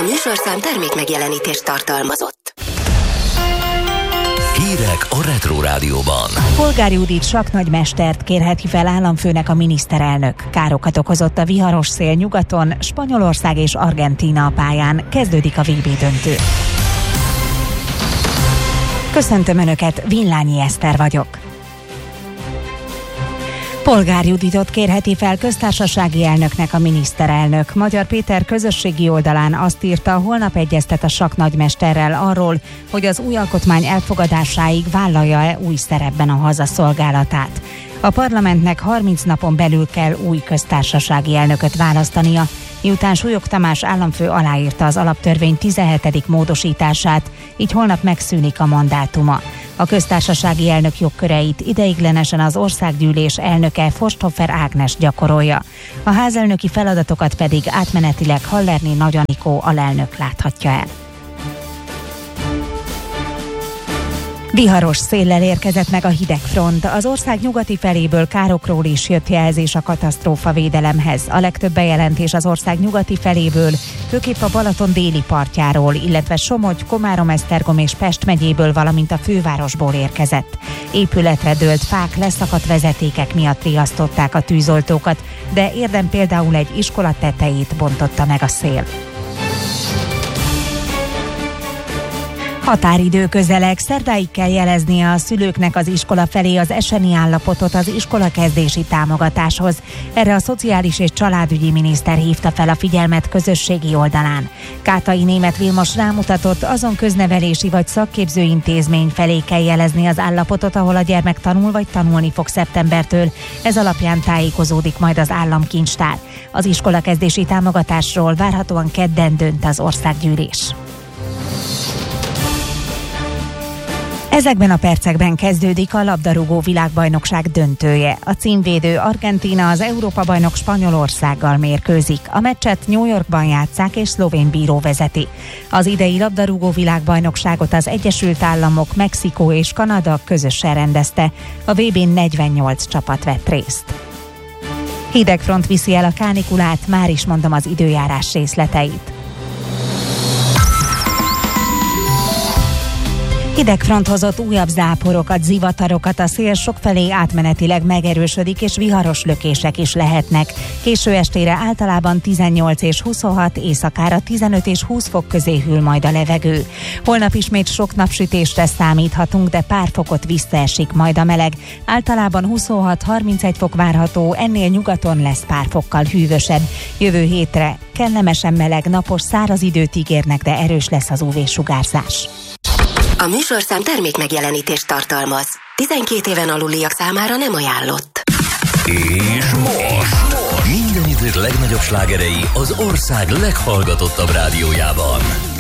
műsorszám termék megjelenítést tartalmazott. Hírek a Retro Rádióban. Polgár Judit saknagymestert kérheti fel államfőnek a miniszterelnök. Károkat okozott a viharos szél nyugaton, Spanyolország és Argentína a pályán. Kezdődik a VB döntő. Köszöntöm Önöket, Villányi Eszter vagyok. Polgár Juditot kérheti fel köztársasági elnöknek a miniszterelnök. Magyar Péter közösségi oldalán azt írta, holnap egyeztet a saknagymesterrel arról, hogy az új alkotmány elfogadásáig vállalja-e új szerepben a haza szolgálatát. A parlamentnek 30 napon belül kell új köztársasági elnököt választania, miután Súlyog Tamás államfő aláírta az alaptörvény 17. módosítását, így holnap megszűnik a mandátuma. A köztársasági elnök jogköreit ideiglenesen az országgyűlés elnöke Forsthofer Ágnes gyakorolja. A házelnöki feladatokat pedig átmenetileg Hallerné Nagy Anikó alelnök láthatja el. Viharos széllel érkezett meg a hidegfront. Az ország nyugati feléből károkról is jött jelzés a katasztrófavédelemhez. A legtöbb bejelentés az ország nyugati feléből, főképp a Balaton déli partjáról, illetve Somogy, Komárom-Esztergom és Pest megyéből, valamint a fővárosból érkezett. Épületre dőlt fák, leszakadt vezetékek miatt riasztották a tűzoltókat, de Érden például egy iskola tetejét bontotta meg a szél. Határidő közeleg, szerdáig kell jeleznie a szülőknek az iskola felé az eseni állapotot az iskolakezdési támogatáshoz. Erre a Szociális és Családügyi miniszter hívta fel a figyelmet közösségi oldalán. Kátai Németh Vilmos rámutatott, azon köznevelési vagy szakképző intézmény felé kell jelezni az állapotot, ahol a gyermek tanul vagy tanulni fog szeptembertől. Ez alapján tájékozódik majd az államkincstár. Az iskolakezdési támogatásról várhatóan kedden dönt az országgyűlés. Ezekben a percekben kezdődik a labdarúgó világbajnokság döntője. A címvédő Argentína az Európa-bajnok Spanyolországgal mérkőzik. A meccset New Yorkban játsszák és szlovén bíró vezeti. Az idei labdarúgó világbajnokságot az Egyesült Államok, Mexikó és Kanada közösen rendezte. A VB-n 48 csapat vett részt. Hidegfront viszi el a kánikulát, már is mondom az időjárás részleteit. Hidegfront hozott újabb záporokat, zivatarokat, a szél sokfelé átmenetileg megerősödik, és viharos lökések is lehetnek. Késő estére általában 18 és 26, éjszakára 15 és 20 fok közé hűl majd a levegő. Holnap ismét sok napsütésre számíthatunk, de pár fokot visszaesik majd a meleg. Általában 26-31 fok várható, ennél nyugaton lesz pár fokkal hűvösebb. Jövő hétre kellemesen meleg, napos, száraz időt ígérnek, de erős lesz az UV-sugárzás. A műsorszám termék megjelenítést tartalmaz. 12 éven aluliak számára nem ajánlott. És most minden idők legnagyobb slágerei az ország leghallgatottabb rádiójában.